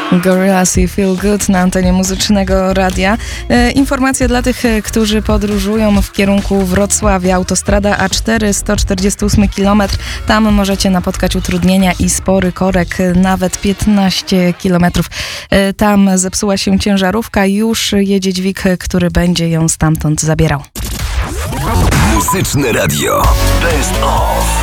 Gorillaz i Feel Good na antenie Muzycznego Radia. Informacje dla tych, którzy podróżują w kierunku Wrocławia. Autostrada A4, 148 km. Tam możecie napotkać utrudnienia i spory korek, nawet 15 km. Tam zepsuła się ciężarówka. Już jedzie dźwig, który będzie ją stamtąd zabierał. Muzyczne Radio. Best of.